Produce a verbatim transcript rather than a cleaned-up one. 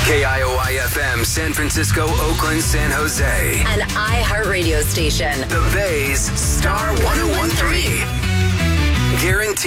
K I O I F M, San Francisco, Oakland, San Jose. An iHeartRadio station. The Bay's Star one oh one three. Guaranteed.